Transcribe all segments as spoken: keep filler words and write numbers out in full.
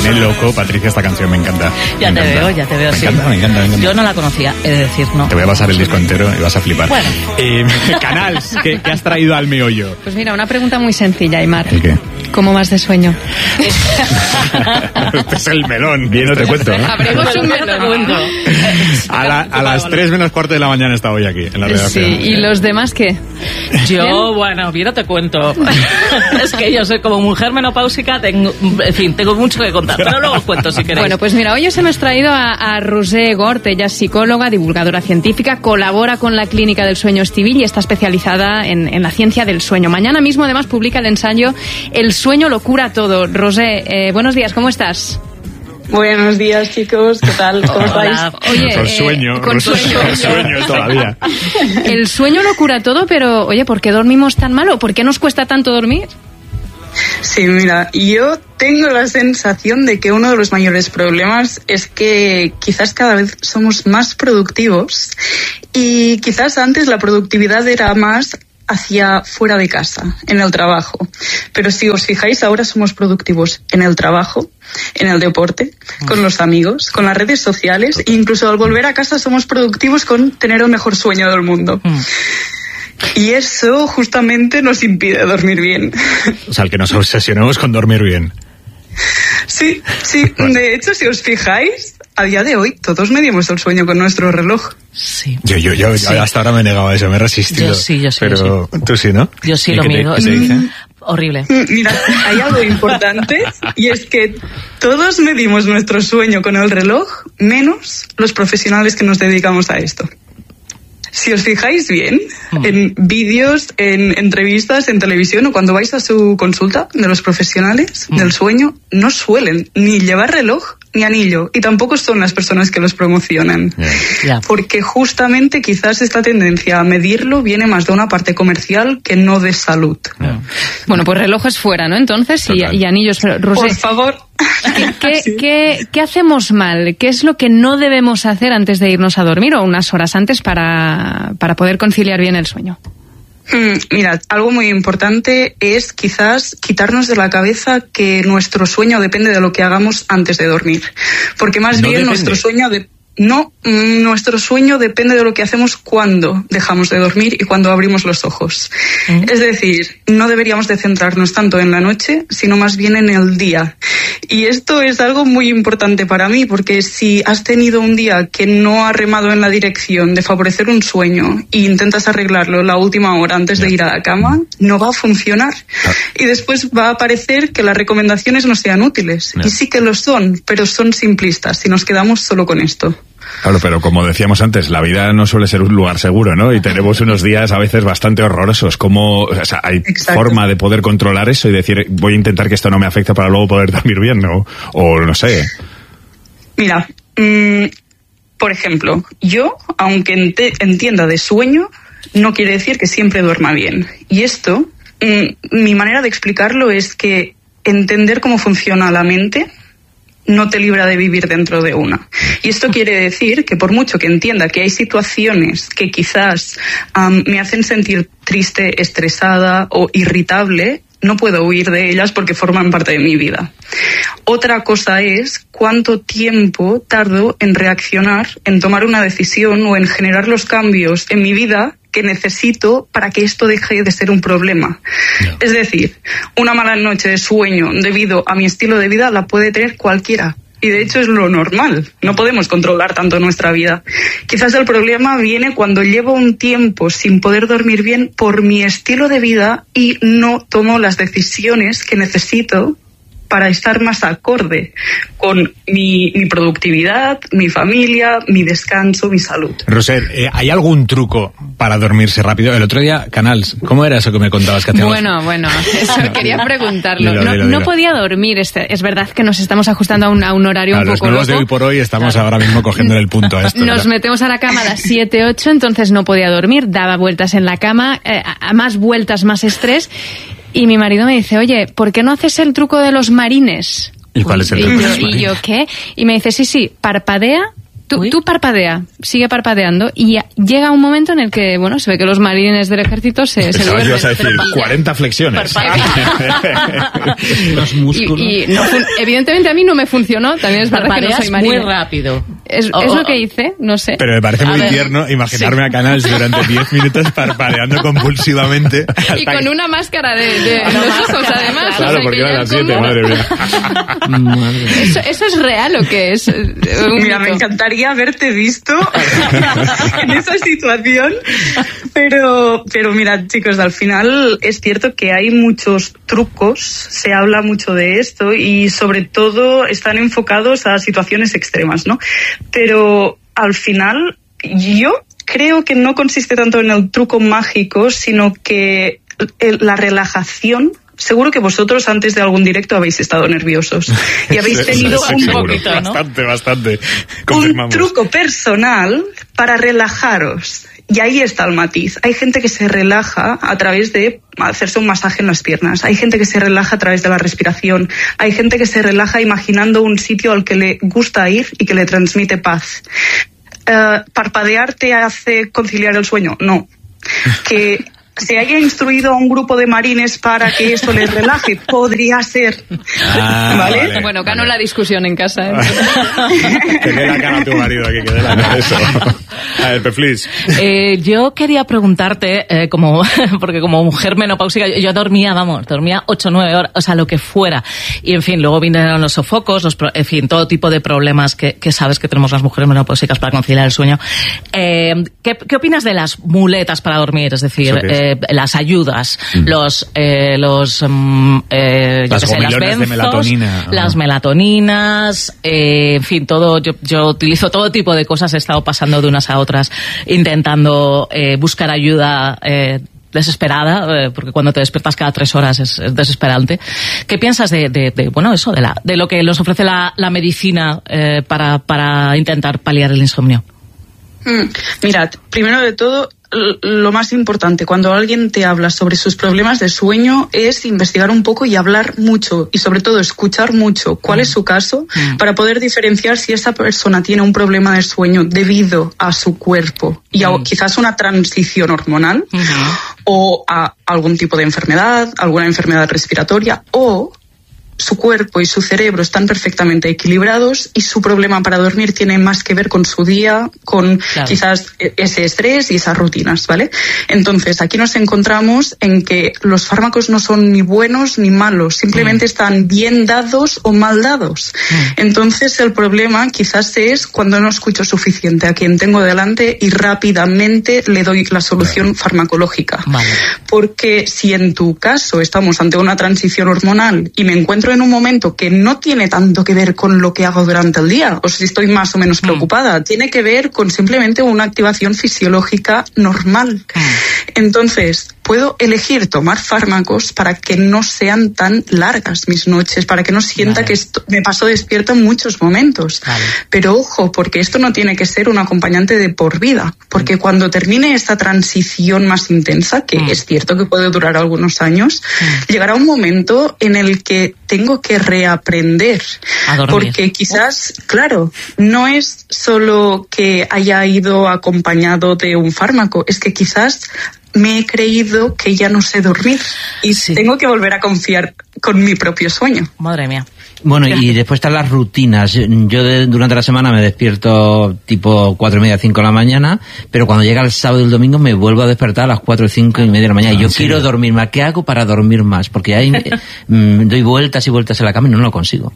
tiene loco, Patricia, esta canción, me encanta. Ya me te encanta. veo, ya te veo, me sí. Encanta, me encanta, me encanta. Yo no la conocía, he de decir, no. Te voy a pasar el disco entero y vas a flipar. Bueno. Eh, Canals, ¿qué, ¿qué has traído al meollo? Pues mira, una pregunta muy sencilla, Aimar. ¿El qué? ¿Cómo vas de sueño? Este es el melón. Bien, no te cuento, ¿no? Abrimos un melón. A, la, a las tres menos cuarto de la mañana estaba hoy aquí, en la Sí, redacción. ¿y los demás qué? Yo, ¿Bien? bueno, bien, no te cuento. Es que yo soy como mujer menopáusica, tengo, en fin, tengo mucho que contar, pero luego os cuento si queréis. Bueno, pues mira, hoy os hemos traído a, a Roser Gort. Ella es psicóloga, divulgadora científica, colabora con la Clínica del Sueño Estivill y está especializada en, en la ciencia del sueño. Mañana mismo, además, publica el ensayo El sueño lo cura todo. Roser, eh, buenos días, ¿cómo estás? Buenos días, chicos, ¿qué tal? ¿Cómo estáis? Oye, con eh, sueño, con sueño. con sueño todavía. El sueño lo cura todo, pero oye, ¿por qué dormimos tan mal o por qué nos cuesta tanto dormir? Sí, mira, yo tengo la sensación de que uno de los mayores problemas es que quizás cada vez somos más productivos y quizás antes la productividad era más hacia fuera de casa, en el trabajo. Pero si os fijáis, ahora somos productivos en el trabajo, en el deporte, con los amigos, con las redes sociales e incluso al volver a casa somos productivos con tener el mejor sueño del mundo. Y eso justamente nos impide dormir bien. O sea, el que nos obsesionemos con dormir bien. Sí, sí. De hecho, si os fijáis, a día de hoy todos medimos el sueño con nuestro reloj. Sí. Yo, yo, yo, Sí. yo hasta ahora me he negado a eso, me he resistido. Yo sí, yo sí, Pero yo sí. tú sí, ¿no? Yo sí ¿Y lo qué te- mido. qué se dice? Horrible. Mira, hay algo importante y es que todos medimos nuestro sueño con el reloj, menos los profesionales que nos dedicamos a esto. Si os fijáis bien, Mm. en vídeos, en entrevistas, en televisión o cuando vais a su consulta de los profesionales Mm. del sueño, no suelen ni llevar reloj ni anillo y tampoco son las personas que los promocionan. Yeah. Ya. Porque justamente quizás esta tendencia a medirlo viene más de una parte comercial que no de salud. Yeah. Bueno, pues relojes fuera, ¿no? Entonces, y, Total. y anillos. Pero, Roser, Por favor. ¿qué, Sí. qué, ¿qué hacemos mal? ¿Qué es lo que no debemos hacer antes de irnos a dormir o unas horas antes para, para poder conciliar bien el sueño? Mm, Mirad, algo muy importante es quizás quitarnos de la cabeza que nuestro sueño depende de lo que hagamos antes de dormir. Porque más No bien depende. nuestro sueño de... No, mm, nuestro sueño depende de lo que hacemos cuando dejamos de dormir y cuando abrimos los ojos. Mm. Es decir, no deberíamos de centrarnos tanto en la noche, sino más bien en el día. Y esto es algo muy importante para mí, porque si has tenido un día que no ha remado en la dirección de favorecer un sueño e intentas arreglarlo la última hora antes de ir a la cama, no va a funcionar. Y después va a parecer que las recomendaciones no sean útiles. Ya. Y sí que lo son, pero son simplistas y nos quedamos solo con esto. Claro, pero como decíamos antes, la vida no suele ser un lugar seguro, ¿no? Y tenemos unos días a veces bastante horrorosos. ¿Cómo, o sea, hay Exacto. forma de poder controlar eso y decir, voy a intentar que esto no me afecte para luego poder dormir bien, ¿no? O no sé. Mira, mmm, por ejemplo, yo, aunque ente- entienda de sueño, no quiere decir que siempre duerma bien. Y esto, mmm, mi manera de explicarlo es que entender cómo funciona la mente no te libra de vivir dentro de una. Y esto quiere decir que por mucho que entienda que hay situaciones que quizás um, me hacen sentir triste, estresada o irritable, no puedo huir de ellas porque forman parte de mi vida. Otra cosa es cuánto tiempo tardo en reaccionar, en tomar una decisión o en generar los cambios en mi vida que necesito para que esto deje de ser un problema. Yeah. Es decir, una mala noche de sueño debido a mi estilo de vida la puede tener cualquiera. Y de hecho es lo normal. No podemos controlar tanto nuestra vida. Quizás el problema viene cuando llevo un tiempo sin poder dormir bien por mi estilo de vida y no tomo las decisiones que necesito para estar más acorde con mi, mi productividad, mi familia, mi descanso, mi salud. Roser, eh, ¿hay algún truco para dormirse rápido? El otro día, Canals, ¿cómo era eso que me contabas que hacíamos? Bueno, bueno, eso quería preguntarlo. Dilo, No, dilo, no dilo. podía dormir. Este, es verdad que nos estamos ajustando a un, a un horario Claro, un los poco nuevos de loco. hoy por hoy estamos ahora mismo cogiendo el punto a esto. Nos ¿verdad? metemos a la cama a las siete, ocho, entonces no podía dormir, daba vueltas en la cama, eh, a más vueltas, más estrés. Y mi marido me dice, oye, ¿por qué no haces el truco de los marines? ¿Y cuál es el Y truco de yo, los y yo, marines? ¿qué? Y me dice, sí, sí, parpadea Tú, tú parpadea, sigue parpadeando y llega un momento en el que, bueno, se ve que los marines del ejército se, se duermen. Ibas a decir, pero, cuarenta flexiones. Los músculos. Y, y no, evidentemente a mí no me funcionó, también es verdad que no soy marina. Muy rápido. Es, oh, es oh, lo que hice, no sé. Pero me parece muy tierno imaginarme sí. a Canals durante diez minutos parpadeando compulsivamente. Y con que... una máscara de, de no, los ojos, máscara, además. Claro, o sea, porque eran las siete, madre mía. Madre. Eso, ¿Eso es real o qué es? Mira, me encantaría haberte visto en esa situación, pero, pero mirad, chicos, al final es cierto que hay muchos trucos, se habla mucho de esto y sobre todo están enfocados a situaciones extremas, ¿no? Pero al final yo creo que no consiste tanto en el truco mágico, sino que la relajación. Seguro que vosotros antes de algún directo habéis estado nerviosos y habéis tenido sí, sí, un seguro. poquito, ¿no? Bastante, bastante. Un truco personal para relajaros. Y ahí está el matiz. Hay gente que se relaja a través de hacerse un masaje en las piernas. Hay gente que se relaja a través de la respiración. Hay gente que se relaja imaginando un sitio al que le gusta ir y que le transmite paz. Uh, ¿Parpadear te hace conciliar el sueño? No. Que se haya instruido a un grupo de marines para que esto les relaje, podría ser. Ah, ¿Vale? Vale. Bueno, gano la discusión en casa. ¿eh? Que dé la cara a tu marido aquí, que dé la cara eso. A ver, Peflis. Eh, yo quería preguntarte, eh, como porque como mujer menopáusica, yo, yo dormía, vamos, dormía ocho o nueve horas, o sea, lo que fuera. Y en fin, luego vinieron los sofocos, los, en fin, todo tipo de problemas que, que sabes que tenemos las mujeres menopáusicas para conciliar el sueño. Eh, ¿qué, ¿Qué opinas de las muletas para dormir? Es decir, eh, las ayudas, mm. los los, los um, eh, las, yo sé, las benzos, de melatonina, las melatoninas, eh, en fin, todo. Yo, yo utilizo todo tipo de cosas. He estado pasando de unas a otras, intentando eh, buscar ayuda. Eh, desesperada, eh, porque cuando te despiertas cada tres horas es, es desesperante. ¿Qué piensas de, de, de bueno, eso, de la, de lo que nos ofrece la, la medicina eh, para, para intentar paliar el insomnio? Mm, mirad, primero de todo, lo más importante cuando alguien te habla sobre sus problemas de sueño es investigar un poco y hablar mucho y sobre todo escuchar mucho cuál es su caso mm. para poder diferenciar si esa persona tiene un problema de sueño debido a su cuerpo y a mm. quizás una transición hormonal mm-hmm. o a algún tipo de enfermedad, alguna enfermedad respiratoria o su cuerpo y su cerebro están perfectamente equilibrados y su problema para dormir tiene más que ver con su día, con claro. quizás ese estrés y esas rutinas, ¿vale? Entonces, aquí nos encontramos en que los fármacos no son ni buenos ni malos, simplemente mm. están bien dados o mal dados. Mm. Entonces, el problema quizás es cuando no escucho suficiente a quien tengo delante y rápidamente le doy la solución vale. farmacológica. Vale. Porque si en tu caso estamos ante una transición hormonal y me encuentro en un momento que no tiene tanto que ver con lo que hago durante el día, o si estoy más o menos preocupada, mm. tiene que ver con simplemente una activación fisiológica normal. Mm. Entonces, puedo elegir tomar fármacos para que no sean tan largas mis noches, para que no sienta vale. que esto, me paso despierta en muchos momentos. Vale. Pero ojo, porque esto no tiene que ser un acompañante de por vida, porque mm. cuando termine esta transición más intensa, que mm. es cierto que puede durar algunos años, mm. llegará un momento en el que tengo que reaprender, porque quizás, claro, no es solo que haya ido acompañado de un fármaco, es que quizás me he creído que ya no sé dormir y sí. tengo que volver a confiar con mi propio sueño. Madre mía. Bueno, y después están las rutinas. Yo de, durante la semana me despierto tipo cuatro y media, cinco de la mañana, pero cuando llega el sábado y el domingo me vuelvo a despertar a las cuatro, cinco y media de la mañana. Ah, yo quiero dormir más. ¿Qué hago para dormir más? Porque ahí mm, doy vueltas y vueltas en la cama y no lo consigo.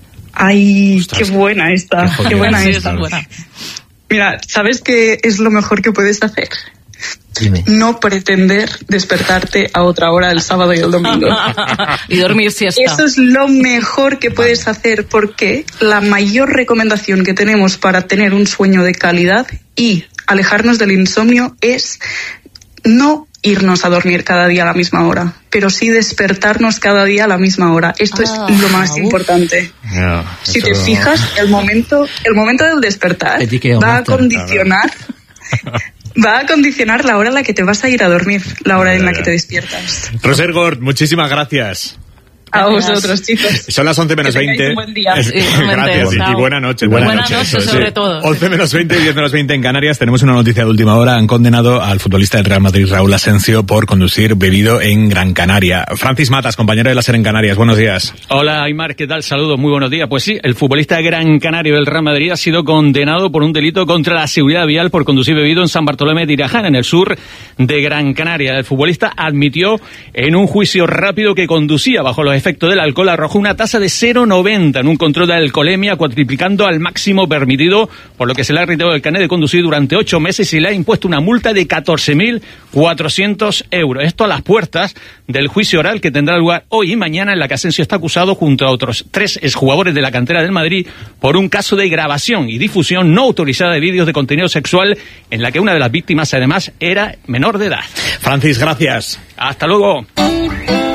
Ay, Ostras, qué buena esta, qué, qué buena sí, esta. Buena. Mira, ¿sabes qué es lo mejor que puedes hacer? Dime. No pretender despertarte a otra hora el sábado y el domingo. Y dormir siesta. Eso es lo mejor que puedes hacer, porque la mayor recomendación que tenemos para tener un sueño de calidad y alejarnos del insomnio es no irnos a dormir cada día a la misma hora, pero sí despertarnos cada día a la misma hora. Esto ah, es lo más uf. importante. Yeah, si te fijas, el momento, el momento del despertar va a condicionar... Va a condicionar la hora en la que te vas a ir a dormir, la hora en la que te despiertas. Roser Gort, muchísimas gracias. A vosotros, chicos. Son las once menos veinte. Un buen día. Es, gracias y buena noche. Buena, buena noche, noche sobre sí. todo. once menos veinte y diez menos veinte en Canarias. Tenemos una noticia de última hora. Han condenado al futbolista del Real Madrid, Raúl Asensio, por conducir bebido en Gran Canaria. Francis Matas, compañero de la SER en Canarias. Buenos días. Hola, Aymar, ¿qué tal? Saludos, muy buenos días. Pues sí, el futbolista Gran Canario del Real Madrid ha sido condenado por un delito contra la seguridad vial por conducir bebido en San Bartolomé de Iraján, en el sur de Gran Canaria. El futbolista admitió en un juicio rápido que conducía bajo los efectos del alcohol, arrojó una tasa de cero coma noventa en un control de alcoholemia, cuatriplicando al máximo permitido, por lo que se le ha retirado el carnet de conducir durante ocho meses y le ha impuesto una multa de catorce mil cuatrocientos euros. Esto a las puertas del juicio oral que tendrá lugar hoy y mañana, en la que Asensio está acusado junto a otros tres exjugadores de la cantera del Madrid por un caso de grabación y difusión no autorizada de vídeos de contenido sexual, en la que una de las víctimas además era menor de edad. Francis, gracias. Hasta luego.